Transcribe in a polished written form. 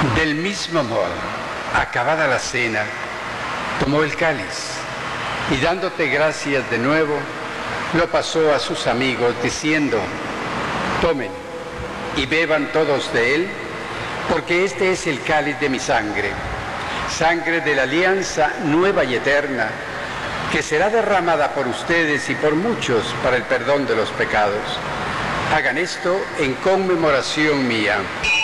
Del mismo modo, acabada la cena, tomó el cáliz y dándote gracias de nuevo, lo pasó a sus amigos diciendo: tomen y beban todos de él, porque este es el cáliz de mi sangre, sangre de la alianza nueva y eterna, que será derramada por ustedes y por muchos para el perdón de los pecados. Hagan esto en conmemoración mía.